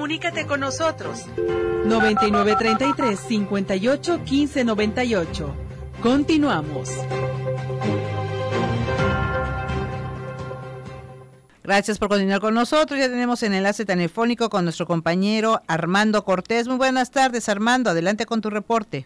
Comunícate con nosotros. 9933-581598. Continuamos. Gracias por continuar con nosotros. Ya tenemos el enlace telefónico con nuestro compañero Armando Cortés. Muy buenas tardes, Armando. Adelante con tu reporte.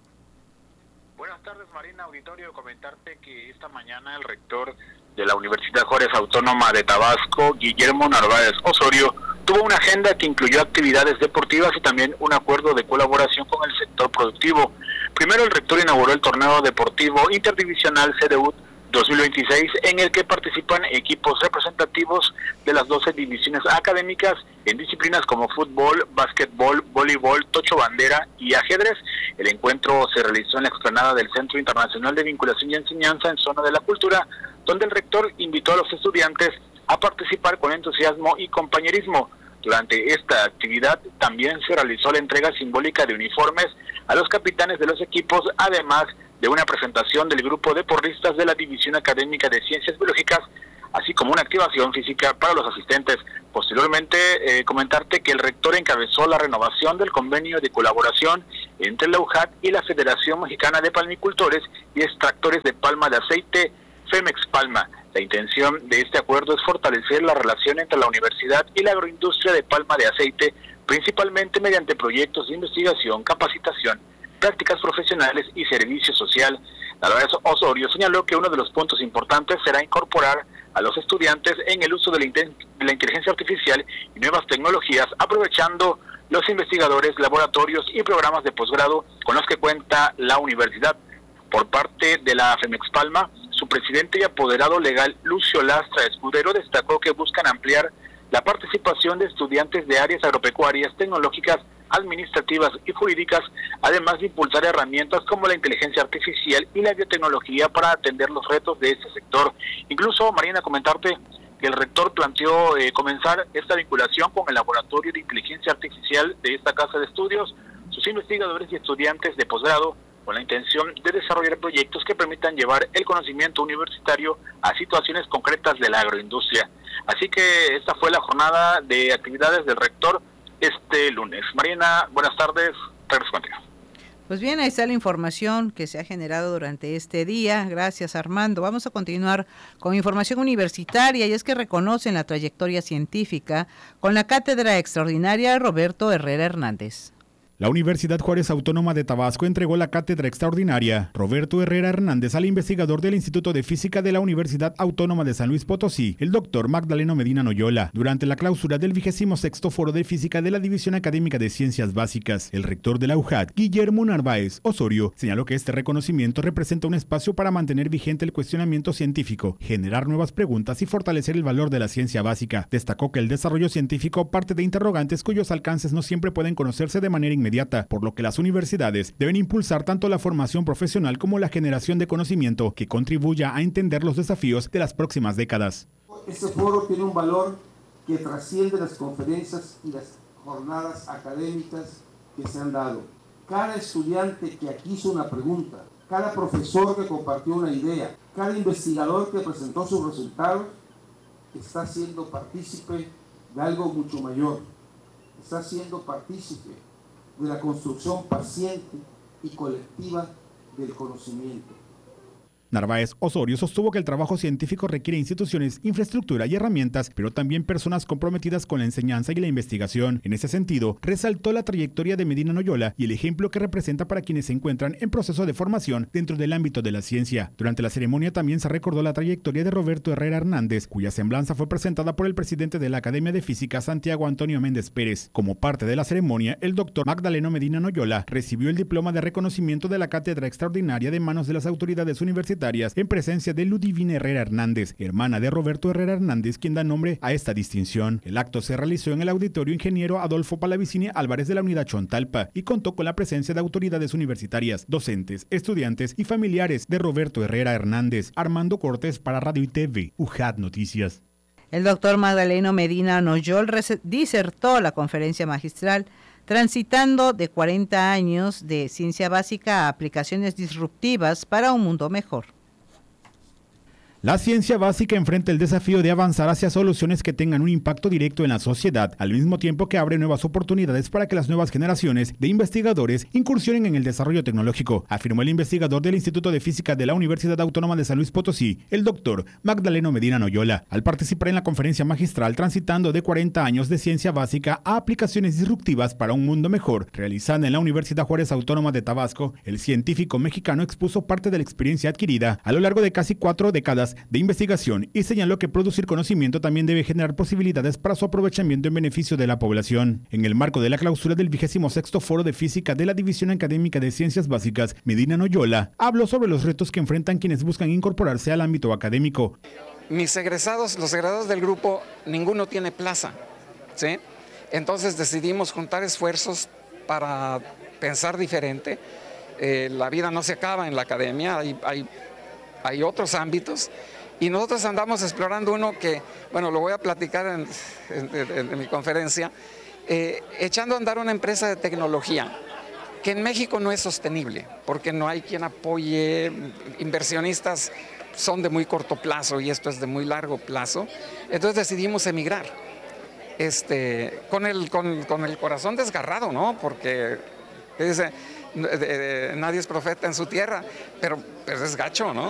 Buenas tardes, Marina, auditorio. Comentarte que esta mañana el rector de la Universidad Juárez Autónoma de Tabasco, Guillermo Narváez Osorio, tuvo una agenda que incluyó actividades deportivas y también un acuerdo de colaboración con el sector productivo. Primero, el rector inauguró el torneo deportivo interdivisional CDU 2026, en el que participan equipos representativos de las 12 divisiones académicas en disciplinas como fútbol, básquetbol, voleibol, tocho bandera y ajedrez. El encuentro se realizó en la explanada del Centro Internacional de Vinculación y Enseñanza en Zona de la Cultura, donde el rector invitó a los estudiantes a participar con entusiasmo y compañerismo. Durante esta actividad también se realizó la entrega simbólica de uniformes a los capitanes de los equipos, además de una presentación del grupo de porristas de la División Académica de Ciencias Biológicas, así como una activación física para los asistentes. Posteriormente, comentarte que el rector encabezó la renovación del convenio de colaboración entre la UJAT y la Federación Mexicana de Palmicultores y Extractores de Palma de Aceite, Femex Palma. La intención de este acuerdo es fortalecer la relación entre la universidad y la agroindustria de palma de aceite, principalmente mediante proyectos de investigación, capacitación, prácticas profesionales y servicio social. Narváez Osorio señaló que uno de los puntos importantes será incorporar a los estudiantes en el uso de la inteligencia artificial y nuevas tecnologías, aprovechando los investigadores, laboratorios y programas de posgrado con los que cuenta la universidad. Por parte de la Femex Palma, su presidente y apoderado legal Lucio Lastra Escudero destacó que buscan ampliar la participación de estudiantes de áreas agropecuarias, tecnológicas, administrativas y jurídicas, además de impulsar herramientas como la inteligencia artificial y la biotecnología para atender los retos de este sector. Incluso, Marina, comentarte que el rector planteó comenzar esta vinculación con el laboratorio de inteligencia artificial de esta casa de estudios, sus investigadores y estudiantes de posgrado, con la intención de desarrollar proyectos que permitan llevar el conocimiento universitario a situaciones concretas de la agroindustria. Así que esta fue la jornada de actividades del rector este lunes. Marina, buenas tardes, regreso contigo. Pues bien, ahí está la información que se ha generado durante este día. Gracias, Armando. Vamos a continuar con información universitaria, y es que reconocen la trayectoria científica con la Cátedra Extraordinaria Roberto Herrera Hernández. La Universidad Juárez Autónoma de Tabasco entregó la Cátedra Extraordinaria Roberto Herrera Hernández al investigador del Instituto de Física de la Universidad Autónoma de San Luis Potosí, el doctor Magdaleno Medina Noyola, durante la clausura del 26º Foro de Física de la División Académica de Ciencias Básicas. El rector de la UJAT, Guillermo Narváez Osorio, señaló que este reconocimiento representa un espacio para mantener vigente el cuestionamiento científico, generar nuevas preguntas y fortalecer el valor de la ciencia básica. Destacó que el desarrollo científico parte de interrogantes cuyos alcances no siempre pueden conocerse de manera inmediata, por lo que las universidades deben impulsar tanto la formación profesional como la generación de conocimiento que contribuya a entender los desafíos de las próximas décadas. Este foro tiene un valor que trasciende las conferencias y las jornadas académicas que se han dado. Cada estudiante que aquí hizo una pregunta, cada profesor que compartió una idea, cada investigador que presentó sus resultados, está siendo partícipe de algo mucho mayor. Está siendo partícipe de la construcción paciente y colectiva del conocimiento. Narváez Osorio sostuvo que el trabajo científico requiere instituciones, infraestructura y herramientas, pero también personas comprometidas con la enseñanza y la investigación. En ese sentido, resaltó la trayectoria de Medina Noyola y el ejemplo que representa para quienes se encuentran en proceso de formación dentro del ámbito de la ciencia. Durante la ceremonia también se recordó la trayectoria de Roberto Herrera Hernández, cuya semblanza fue presentada por el presidente de la Academia de Física, Santiago Antonio Méndez Pérez. Como parte de la ceremonia, el doctor Magdaleno Medina Noyola recibió el diploma de reconocimiento de la Cátedra Extraordinaria de manos de las autoridades universitarias en presencia de Ludivina Herrera Hernández, hermana de Roberto Herrera Hernández, quien da nombre a esta distinción. El acto se realizó en el Auditorio Ingeniero Adolfo Palavicini Álvarez de la Unidad Chontalpa y contó con la presencia de autoridades universitarias, docentes, estudiantes y familiares de Roberto Herrera Hernández. Armando Cortés para Radio y TV, UJAT Noticias. El doctor Magdaleno Medina Noyola disertó la conferencia magistral Transitando de 40 años de ciencia básica a aplicaciones disruptivas para un mundo mejor. La ciencia básica enfrenta el desafío de avanzar hacia soluciones que tengan un impacto directo en la sociedad, al mismo tiempo que abre nuevas oportunidades para que las nuevas generaciones de investigadores incursionen en el desarrollo tecnológico, afirmó el investigador del Instituto de Física de la Universidad Autónoma de San Luis Potosí, el doctor Magdaleno Medina Noyola, al participar en la conferencia magistral Transitando de 40 años de ciencia básica a aplicaciones disruptivas para un mundo mejor, realizada en la Universidad Juárez Autónoma de Tabasco. El científico mexicano expuso parte de la experiencia adquirida a lo largo de casi 4 décadas de investigación y señaló que producir conocimiento también debe generar posibilidades para su aprovechamiento en beneficio de la población. En el marco de la clausura del 26º Foro de Física de la División Académica de Ciencias Básicas, Medina Noyola habló sobre los retos que enfrentan quienes buscan incorporarse al ámbito académico. Mis egresados, los egresados del grupo, ninguno tiene plaza, ¿sí? Entonces decidimos juntar esfuerzos para pensar diferente. La vida no se acaba en la academia, hay otros ámbitos y nosotros andamos explorando uno que, bueno, lo voy a platicar en mi conferencia, echando a andar una empresa de tecnología que en México no es sostenible porque no hay quien apoye, inversionistas son de muy corto plazo y esto es de muy largo plazo, entonces decidimos emigrar, con el corazón desgarrado, ¿no? Porque dice, nadie es profeta en su tierra, pero es gacho, ¿no?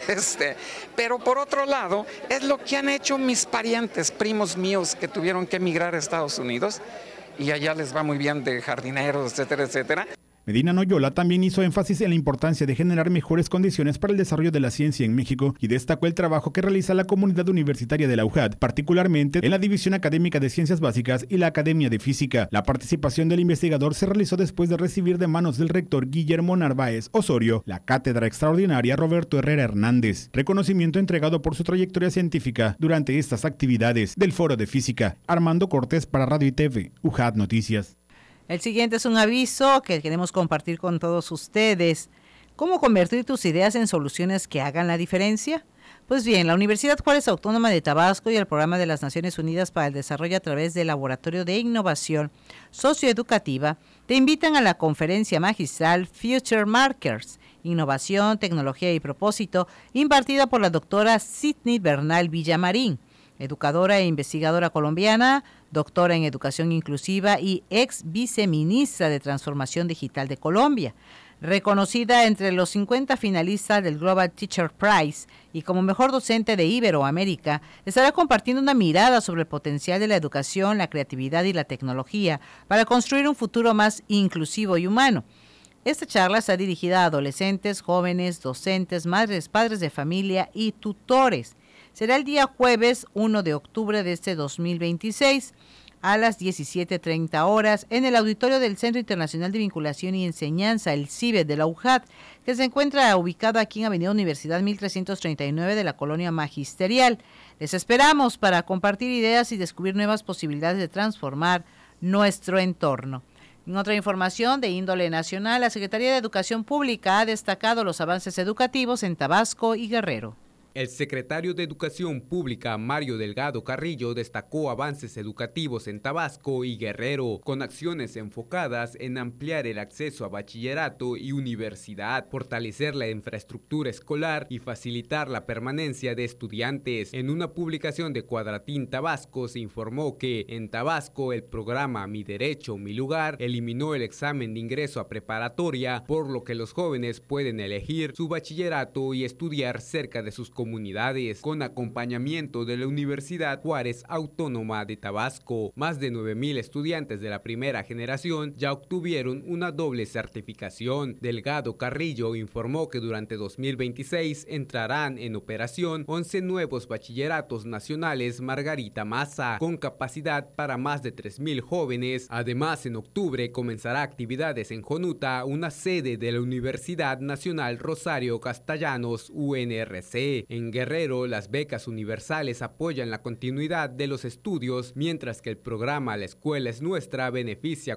Pero por otro lado, es lo que han hecho mis parientes, primos míos que tuvieron que emigrar a Estados Unidos y allá les va muy bien de jardineros, etcétera, etcétera. Medina Noyola también hizo énfasis en la importancia de generar mejores condiciones para el desarrollo de la ciencia en México y destacó el trabajo que realiza la comunidad universitaria de la UJAT, particularmente en la División Académica de Ciencias Básicas y la Academia de Física. La participación del investigador se realizó después de recibir de manos del rector Guillermo Narváez Osorio la cátedra extraordinaria Roberto Herrera Hernández, reconocimiento entregado por su trayectoria científica durante estas actividades del Foro de Física. Armando Cortés para Radio y TV, UJAT Noticias. El siguiente es un aviso que queremos compartir con todos ustedes. ¿Cómo convertir tus ideas en soluciones que hagan la diferencia? Pues bien, la Universidad Juárez Autónoma de Tabasco y el Programa de las Naciones Unidas para el Desarrollo a través del Laboratorio de Innovación Socioeducativa te invitan a la conferencia magistral Future Markers, Innovación, Tecnología y Propósito, impartida por la doctora Sidney Bernal Villamarín, educadora e investigadora colombiana, doctora en Educación Inclusiva y ex viceministra de Transformación Digital de Colombia, reconocida entre los 50 finalistas del Global Teacher Prize y como mejor docente de Iberoamérica, estará compartiendo una mirada sobre el potencial de la educación, la creatividad y la tecnología para construir un futuro más inclusivo y humano. Esta charla está dirigida a adolescentes, jóvenes, docentes, madres, padres de familia y tutores. Será el día jueves 1 de octubre de este 2026 a las 17:30 horas en el auditorio del Centro Internacional de Vinculación y Enseñanza, el CIBE de la UJAT, que se encuentra ubicado aquí en Avenida Universidad 1339 de la Colonia Magisterial. Les esperamos para compartir ideas y descubrir nuevas posibilidades de transformar nuestro entorno. En otra información de índole nacional, la Secretaría de Educación Pública ha destacado los avances educativos en Tabasco y Guerrero. El secretario de Educación Pública, Mario Delgado Carrillo, destacó avances educativos en Tabasco y Guerrero, con acciones enfocadas en ampliar el acceso a bachillerato y universidad, fortalecer la infraestructura escolar y facilitar la permanencia de estudiantes. En una publicación de Cuadratín Tabasco se informó que en Tabasco el programa Mi Derecho, Mi Lugar eliminó el examen de ingreso a preparatoria, por lo que los jóvenes pueden elegir su bachillerato y estudiar cerca de sus comunidades, con acompañamiento de la Universidad Juárez Autónoma de Tabasco. Más de 9,000 estudiantes de la primera generación ya obtuvieron una doble certificación. Delgado Carrillo informó que durante 2026 entrarán en operación 11 nuevos bachilleratos nacionales Margarita Massa, con capacidad para más de 3,000 jóvenes. Además, en octubre comenzará actividades en Jonuta, una sede de la Universidad Nacional Rosario Castellanos, UNRC. En Guerrero, las becas universales apoyan la continuidad de los estudios, mientras que el programa La Escuela es Nuestra beneficia a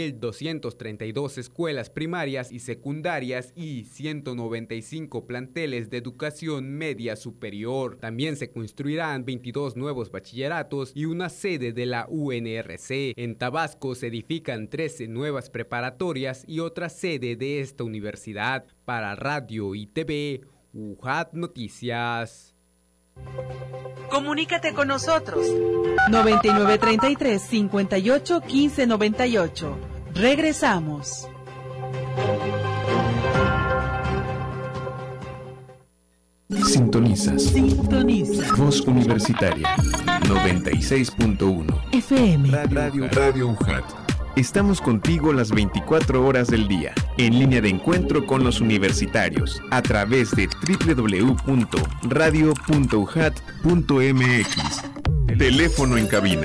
4,232 escuelas primarias y secundarias y 195 planteles de educación media superior. También se construirán 22 nuevos bachilleratos y una sede de la UNRC. En Tabasco se edifican 13 nuevas preparatorias y otra sede de esta universidad. Para Radio y TV, UJAT Noticias. Comunícate con nosotros. 9933-581598. Regresamos. Sintonizas. Voz Universitaria 96.1 FM. Radio UJAT. Estamos contigo las 24 horas del día, en línea de encuentro con los universitarios, a través de www.radio.ujat.mx. Teléfono en cabina.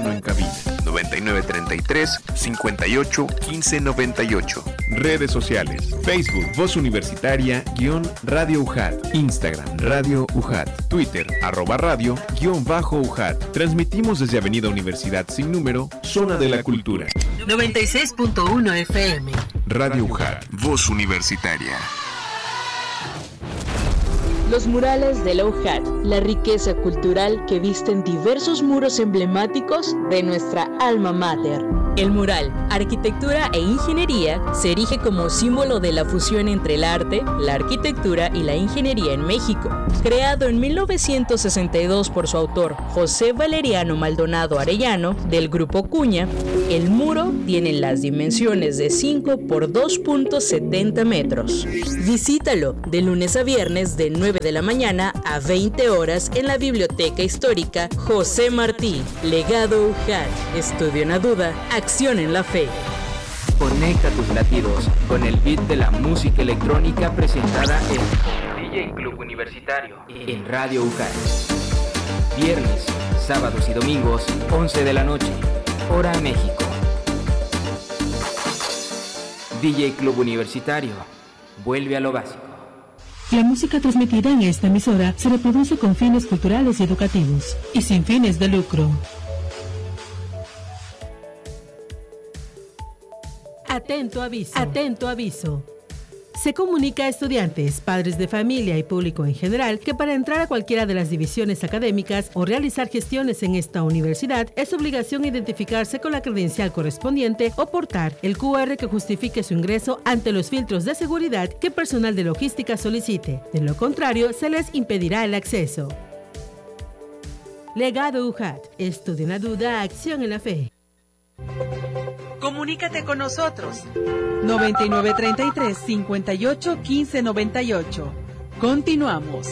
9933-581598. Redes sociales. Facebook, Voz Universitaria, _Radio UJAT. Instagram, Radio UJAT. Twitter, @radio, _UJAT. Transmitimos desde Avenida Universidad Sin Número, Zona de la Cultura. 96.1 FM. Radio UJAT, Voz Universitaria. Los murales de la UJAT, la riqueza cultural que visten diversos muros emblemáticos de nuestra alma mater. El mural, arquitectura e ingeniería, se erige como símbolo de la fusión entre el arte, la arquitectura y la ingeniería en México. Creado en 1962 por su autor, José Valeriano Maldonado Arellano, del Grupo Cuña, el muro tiene las dimensiones de 5 por 2.70 metros. Visítalo de lunes a viernes de 9 de la mañana a 20 horas en la Biblioteca Histórica José Martí. Legado UJAT. Estudio en la duda, acción en la fe. Conecta tus latidos con el beat de la música electrónica presentada en DJ Club Universitario en Radio UJAT. Viernes, sábados y domingos, 11 de la noche, hora México. DJ Club Universitario, vuelve a lo básico. La música transmitida en esta emisora se reproduce con fines culturales y educativos y sin fines de lucro. Atento aviso. Atento aviso. Se comunica a estudiantes, padres de familia y público en general que para entrar a cualquiera de las divisiones académicas o realizar gestiones en esta universidad es obligación identificarse con la credencial correspondiente o portar el QR que justifique su ingreso ante los filtros de seguridad que personal de logística solicite. De lo contrario, se les impedirá el acceso. Legado UJAT. Estudio en la duda, acción en la fe. Comunícate con nosotros. 9933-581598. Continuamos.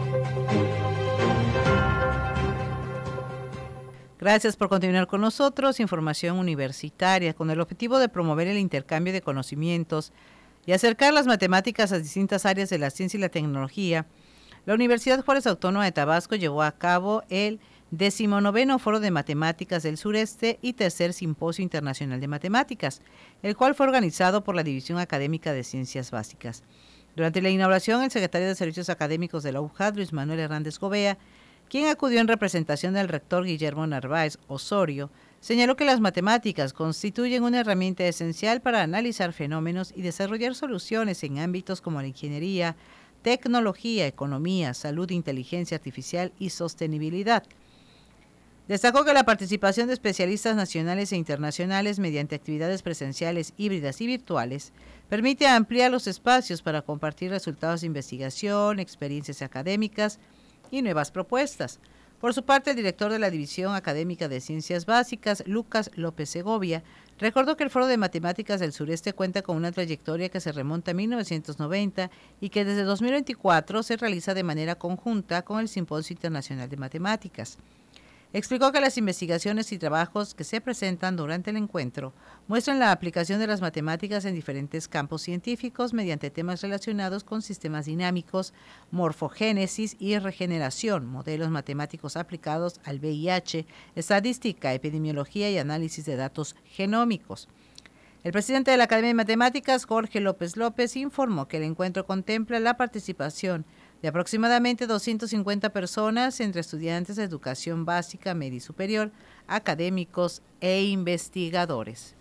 Gracias por continuar con nosotros. Información universitaria con el objetivo de promover el intercambio de conocimientos y acercar las matemáticas a distintas áreas de la ciencia y la tecnología. La Universidad Juárez Autónoma de Tabasco llevó a cabo el 19º Foro de Matemáticas del Sureste y tercer Simposio Internacional de Matemáticas, el cual fue organizado por la División Académica de Ciencias Básicas. Durante la inauguración, el secretario de Servicios Académicos de la UJAT, Luis Manuel Hernández Gobea, quien acudió en representación del rector Guillermo Narváez Osorio, señaló que las matemáticas constituyen una herramienta esencial para analizar fenómenos y desarrollar soluciones en ámbitos como la ingeniería, tecnología, economía, salud, inteligencia artificial y sostenibilidad. Destacó que la participación de especialistas nacionales e internacionales mediante actividades presenciales, híbridas y virtuales permite ampliar los espacios para compartir resultados de investigación, experiencias académicas y nuevas propuestas. Por su parte, el director de la División Académica de Ciencias Básicas, Lucas López Segovia, recordó que el Foro de Matemáticas del Sureste cuenta con una trayectoria que se remonta a 1990 y que desde 2024 se realiza de manera conjunta con el Simposio Internacional de Matemáticas. Explicó que las investigaciones y trabajos que se presentan durante el encuentro muestran la aplicación de las matemáticas en diferentes campos científicos mediante temas relacionados con sistemas dinámicos, morfogénesis y regeneración, modelos matemáticos aplicados al VIH, estadística, epidemiología y análisis de datos genómicos. El presidente de la Academia de Matemáticas, Jorge López López, informó que el encuentro contempla la participación de aproximadamente 250 personas entre estudiantes de educación básica, media y superior, académicos e investigadores.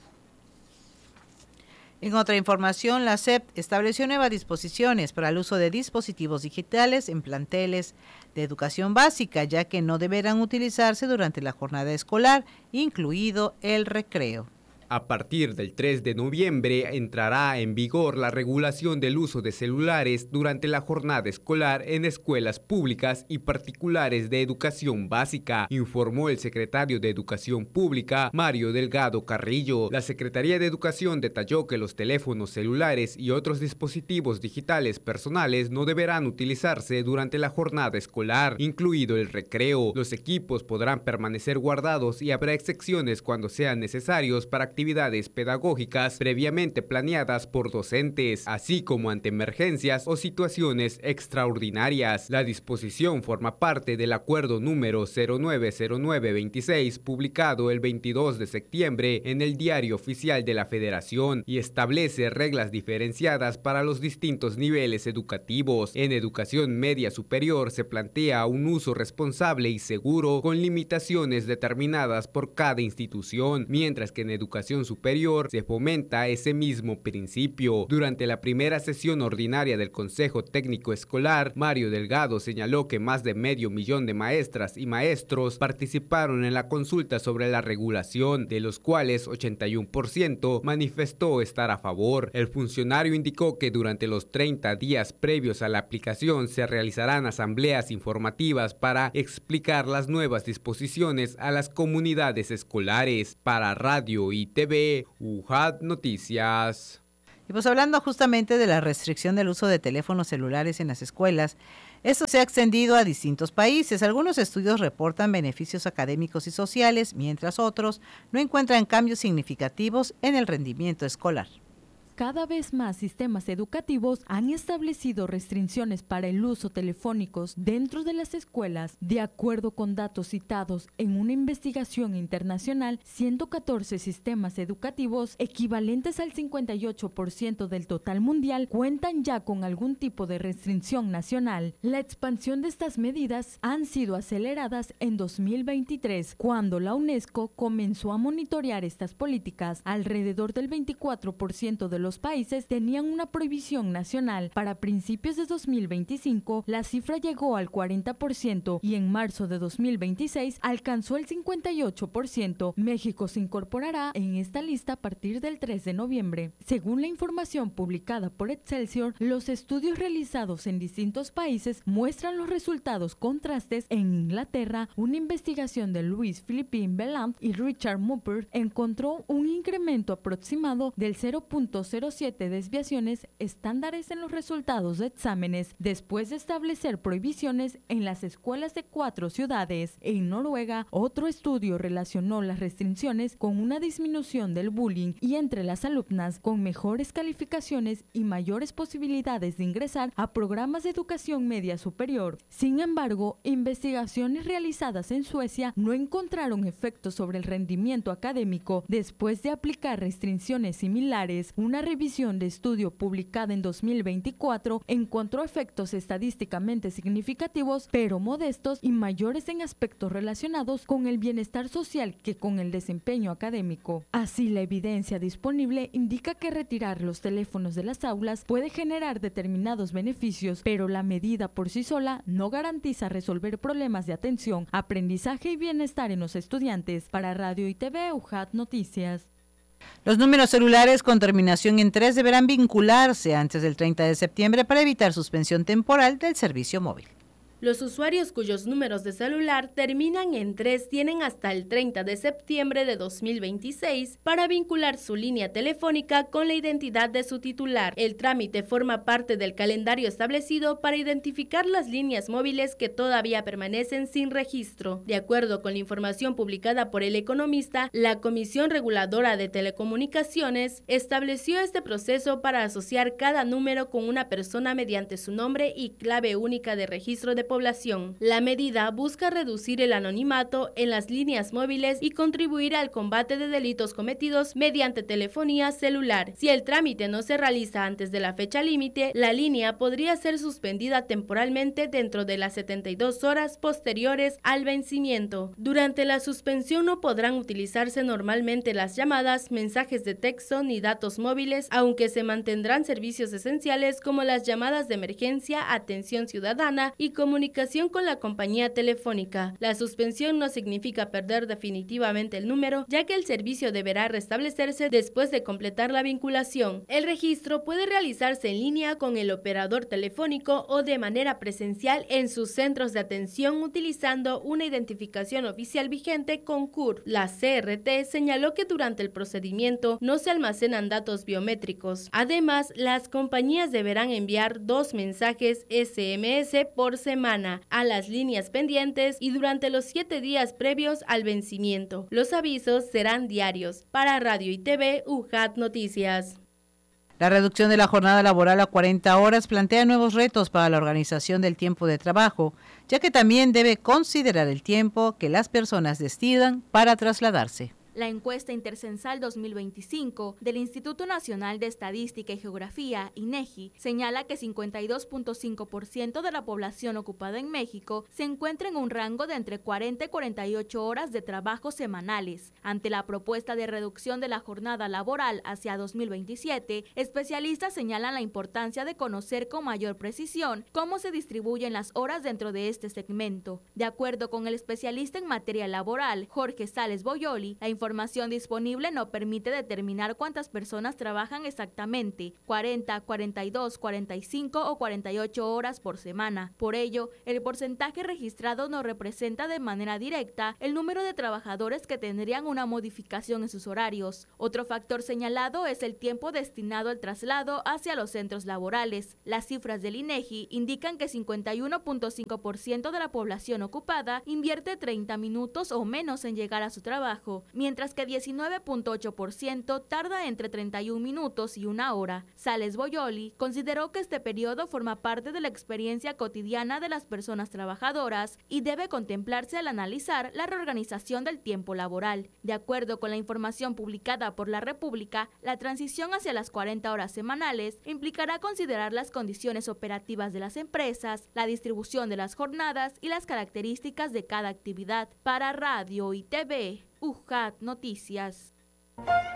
En otra información, la SEP estableció nuevas disposiciones para el uso de dispositivos digitales en planteles de educación básica, ya que no deberán utilizarse durante la jornada escolar, incluido el recreo. A partir del 3 de noviembre entrará en vigor la regulación del uso de celulares durante la jornada escolar en escuelas públicas y particulares de educación básica, informó el secretario de Educación Pública, Mario Delgado Carrillo. La Secretaría de Educación detalló que los teléfonos celulares y otros dispositivos digitales personales no deberán utilizarse durante la jornada escolar, incluido el recreo. Los equipos podrán permanecer guardados y habrá excepciones cuando sean necesarios para actividades pedagógicas previamente planeadas por docentes, así como ante emergencias o situaciones extraordinarias. La disposición forma parte del acuerdo número 090926, publicado el 22 de septiembre en el Diario Oficial de la Federación, y establece reglas diferenciadas para los distintos niveles educativos. En educación media superior se plantea un uso responsable y seguro con limitaciones determinadas por cada institución, mientras que en educación superior se fomenta ese mismo principio. Durante la primera sesión ordinaria del Consejo Técnico Escolar, Mario Delgado señaló que más de 500,000 de maestras y maestros participaron en la consulta sobre la regulación, de los cuales 81% manifestó estar a favor. El funcionario indicó que durante los 30 días previos a la aplicación se realizarán asambleas informativas para explicar las nuevas disposiciones a las comunidades escolares. Para Radio y TV, UJAT Noticias. Y pues hablando justamente de la restricción del uso de teléfonos celulares en las escuelas, esto se ha extendido a distintos países. Algunos estudios reportan beneficios académicos y sociales, mientras otros no encuentran cambios significativos en el rendimiento escolar. Cada vez más sistemas educativos han establecido restricciones para el uso telefónicos dentro de las escuelas. De acuerdo con datos citados en una investigación internacional, 114 sistemas educativos, equivalentes al 58% del total mundial, cuentan ya con algún tipo de restricción nacional. La expansión de estas medidas han sido aceleradas en 2023, cuando la UNESCO comenzó a monitorear estas políticas. Alrededor del 24% de los países tenían una prohibición nacional. Para principios de 2025, la cifra llegó al 40% y en marzo de 2026 alcanzó el 58%. México se incorporará en esta lista a partir del 3 de noviembre. Según la información publicada por Excelsior, los estudios realizados en distintos países muestran los resultados contrastes. En Inglaterra, una investigación de Louis Philippine Belland y Richard Mupper encontró un incremento aproximado del 0.07 desviaciones estándares en los resultados de exámenes, después de establecer prohibiciones en las escuelas de 4 ciudades. En Noruega, otro estudio relacionó las restricciones con una disminución del bullying y entre las alumnas, con mejores calificaciones y mayores posibilidades de ingresar a programas de educación media superior. Sin embargo, investigaciones realizadas en Suecia no encontraron efectos sobre el rendimiento académico después de aplicar restricciones similares. Una revisión de estudio publicada en 2024 encontró efectos estadísticamente significativos, pero modestos y mayores en aspectos relacionados con el bienestar social que con el desempeño académico. Así, la evidencia disponible indica que retirar los teléfonos de las aulas puede generar determinados beneficios, pero la medida por sí sola no garantiza resolver problemas de atención, aprendizaje y bienestar en los estudiantes. Para Radio y TV, UJAT Noticias. Los números celulares con terminación en 3 deberán vincularse antes del 30 de septiembre para evitar suspensión temporal del servicio móvil. Los usuarios cuyos números de celular terminan en 3 tienen hasta el 30 de septiembre de 2026 para vincular su línea telefónica con la identidad de su titular. El trámite forma parte del calendario establecido para identificar las líneas móviles que todavía permanecen sin registro. De acuerdo con la información publicada por El Economista, la Comisión Reguladora de Telecomunicaciones estableció este proceso para asociar cada número con una persona mediante su nombre y clave única de registro de población. La medida busca reducir el anonimato en las líneas móviles y contribuir al combate de delitos cometidos mediante telefonía celular. Si el trámite no se realiza antes de la fecha límite, la línea podría ser suspendida temporalmente dentro de las 72 horas posteriores al vencimiento. Durante la suspensión no podrán utilizarse normalmente las llamadas, mensajes de texto ni datos móviles, aunque se mantendrán servicios esenciales como las llamadas de emergencia, atención ciudadana y comunicación comunicación con la compañía telefónica. La suspensión no significa perder definitivamente el número, ya que el servicio deberá restablecerse después de completar la vinculación. El registro puede realizarse en línea con el operador telefónico o de manera presencial en sus centros de atención utilizando una identificación oficial vigente con CUR. La CRT señaló que durante el procedimiento no se almacenan datos biométricos. Además, las compañías deberán enviar 2 mensajes SMS por semana a las líneas pendientes y durante los 7 días previos al vencimiento. Los avisos serán diarios. Para Radio y TV, UJAT Noticias. La reducción de la jornada laboral a 40 horas plantea nuevos retos para la organización del tiempo de trabajo, ya que también debe considerar el tiempo que las personas destinan para trasladarse. La encuesta intercensal 2025 del Instituto Nacional de Estadística y Geografía, INEGI, señala que 52.5% de la población ocupada en México se encuentra en un rango de entre 40 y 48 horas de trabajo semanales. Ante la propuesta de reducción de la jornada laboral hacia 2027, especialistas señalan la importancia de conocer con mayor precisión cómo se distribuyen las horas dentro de este segmento. De acuerdo con el especialista en materia laboral, Jorge Sales Boyoli, la información disponible no permite determinar cuántas personas trabajan exactamente, 40, 42, 45 o 48 horas por semana. Por ello, el porcentaje registrado no representa de manera directa el número de trabajadores que tendrían una modificación en sus horarios. Otro factor señalado es el tiempo destinado al traslado hacia los centros laborales. Las cifras del INEGI indican que 51.5% de la población ocupada invierte 30 minutos o menos en llegar a su trabajo, mientras que 19.8% tarda entre 31 minutos y 1 hora. Sales Boyoli consideró que este periodo forma parte de la experiencia cotidiana de las personas trabajadoras y debe contemplarse al analizar la reorganización del tiempo laboral. De acuerdo con la información publicada por la República, la transición hacia las 40 horas semanales implicará considerar las condiciones operativas de las empresas, la distribución de las jornadas y las características de cada actividad. Para Radio y TV, UJAT Noticias.